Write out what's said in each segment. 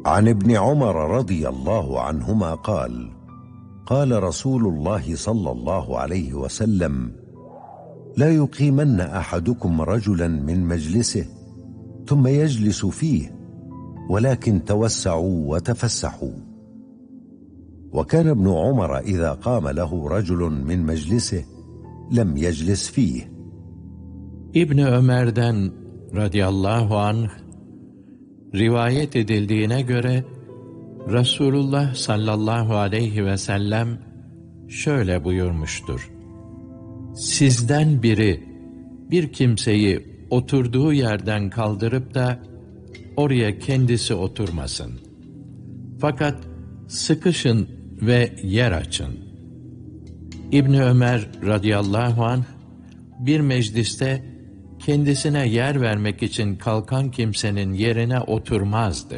عن ابن عمر رضي الله عنهما قال: قال رسول الله صلى الله عليه وسلم: لا يقيمن أحدكم رجلا من مجلسه ثم يجلس فيه، ولكن توسعوا وتفسحوا. وكان ابن عمر إذا قام له رجل من مجلسه لم يجلس فيه. İbni Ömer'den radıyallahu anh rivayet edildiğine göre Resulullah sallallahu aleyhi ve sellem şöyle buyurmuştur: Sizden biri bir kimseyi oturduğu yerden kaldırıp da oraya kendisi oturmasın. Fakat sıkışın ve yer açın. İbni Ömer radıyallahu anh bir mecliste kendisine yer vermek için kalkan kimsenin yerine oturmazdı.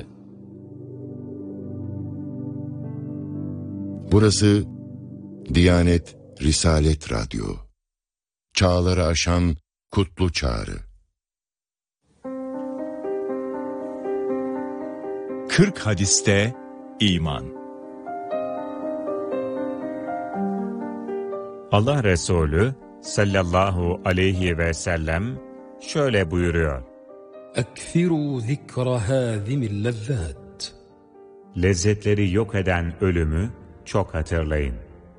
Burası Diyanet Risalet Radyo. Çağları aşan kutlu çağrı. 40 hadiste iman. Allah Resulü sallallahu aleyhi ve sellem şöyle buyuruyor: اَكْثِرُوا ذِكْرَ هَذِمِ اللَّذَّاتِ Lezzetleri yok eden ölümü çok hatırlayın.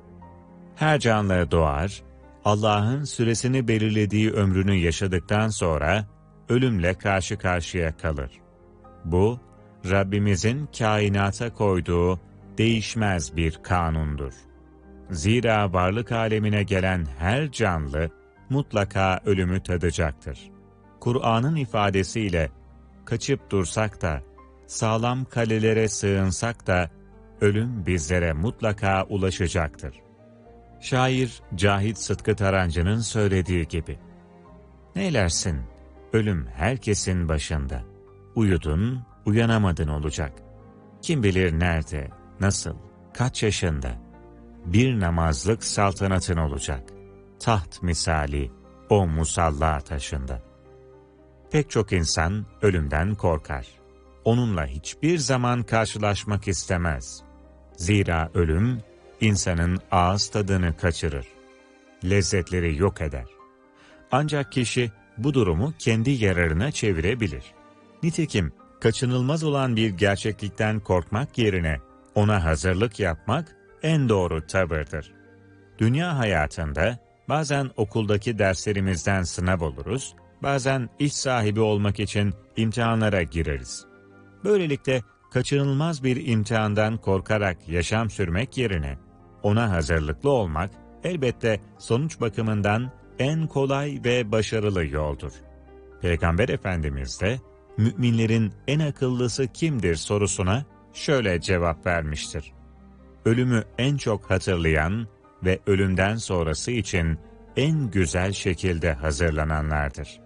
Her canlı doğar, Allah'ın süresini belirlediği ömrünü yaşadıktan sonra ölümle karşı karşıya kalır. Bu, Rabbimizin kainata koyduğu değişmez bir kanundur. Zira varlık alemine gelen her canlı mutlaka ölümü tadacaktır. Kur'an'ın ifadesiyle kaçıp dursak da, sağlam kalelere sığınsak da ölüm bizlere mutlaka ulaşacaktır. Şair Cahit Sıtkı Tarancı'nın söylediği gibi: Neylersin, ölüm herkesin başında. Uyudun, uyanamadın olacak. Kim bilir nerede, nasıl, kaç yaşında. Bir namazlık saltanatın olacak. Taht misali o musalla taşında. Pek çok insan ölümden korkar. Onunla hiçbir zaman karşılaşmak istemez. Zira ölüm, insanın ağız tadını kaçırır. Lezzetleri yok eder. Ancak kişi bu durumu kendi yararına çevirebilir. Nitekim kaçınılmaz olan bir gerçeklikten korkmak yerine ona hazırlık yapmak en doğru tavırdır. Dünya hayatında bazen okuldaki derslerimizden sınav oluruz, bazen iş sahibi olmak için imtihanlara gireriz. Böylelikle kaçınılmaz bir imtihandan korkarak yaşam sürmek yerine ona hazırlıklı olmak elbette sonuç bakımından en kolay ve başarılı yoldur. Peygamber Efendimiz de müminlerin en akıllısı kimdir sorusuna şöyle cevap vermiştir: Ölümü en çok hatırlayan ve ölümden sonrası için en güzel şekilde hazırlananlardır.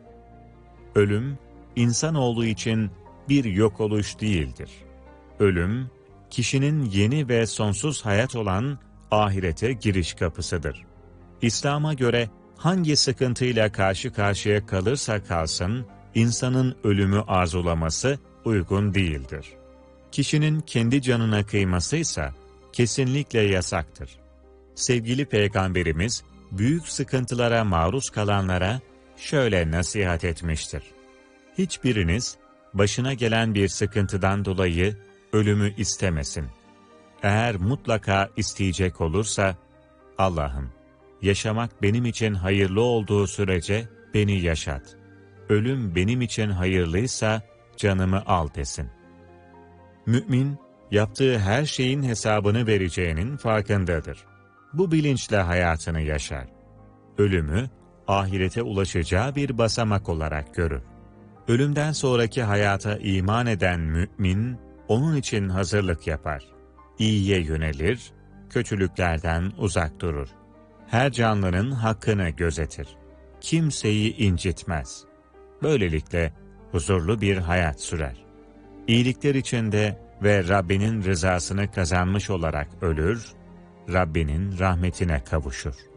Ölüm, insanoğlu için bir yok oluş değildir. Ölüm, kişinin yeni ve sonsuz hayat olan ahirete giriş kapısıdır. İslam'a göre hangi sıkıntıyla karşı karşıya kalırsa kalsın, insanın ölümü arzulaması uygun değildir. Kişinin kendi canına kıymasıysa kesinlikle yasaktır. Sevgili Peygamberimiz, büyük sıkıntılara maruz kalanlara şöyle nasihat etmiştir: Hiçbiriniz başına gelen bir sıkıntıdan dolayı ölümü istemesin. Eğer mutlaka isteyecek olursa, Allah'ım, yaşamak benim için hayırlı olduğu sürece beni yaşat. Ölüm benim için hayırlıysa canımı al desin. Mümin, yaptığı her şeyin hesabını vereceğinin farkındadır. Bu bilinçle hayatını yaşar. Ölümü, ahirete ulaşacağı bir basamak olarak görür. Ölümden sonraki hayata iman eden mümin, onun için hazırlık yapar. İyiye yönelir, kötülüklerden uzak durur. Her canlının hakkını gözetir. Kimseyi incitmez. Böylelikle huzurlu bir hayat sürer. İyilikler içinde ve Rabbinin rızasını kazanmış olarak ölür, Rabbinin rahmetine kavuşur.